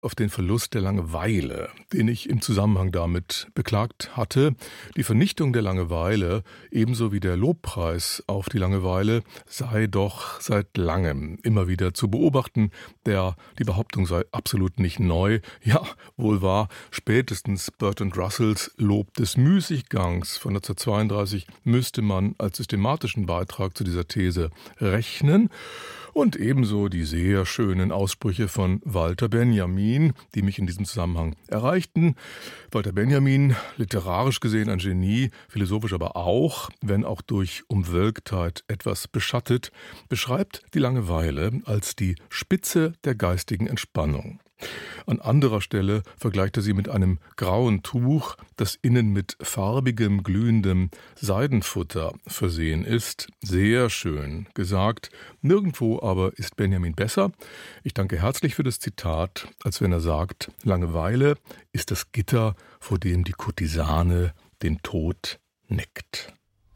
auf den Verlust der Langeweile, den ich im Zusammenhang damit beklagt hatte. Die Vernichtung der Langeweile, ebenso wie der Lobpreis auf die Langeweile, sei doch seit langem immer wieder zu beobachten. Die Behauptung sei absolut nicht neu. Ja, wohl wahr, spätestens Bertrand Russells Lob des Müßiggangs von 1932 müsste man als systematischen Beitrag zu dieser These rechnen. Und ebenso die sehr schönen Aussprüche von Walter Benjamin, die mich in diesem Zusammenhang erreichten. Walter Benjamin, literarisch gesehen ein Genie, philosophisch aber auch, wenn auch durch Umwölktheit etwas beschattet, beschreibt die Langeweile als die Spitze der geistigen Entspannung. An anderer Stelle vergleicht er sie mit einem grauen Tuch, das innen mit farbigem, glühendem Seidenfutter versehen ist. Sehr schön gesagt. Nirgendwo aber ist Benjamin besser. Ich danke herzlich für das Zitat, als wenn er sagt, Langeweile ist das Gitter, vor dem die Kurtisane den Tod neckt.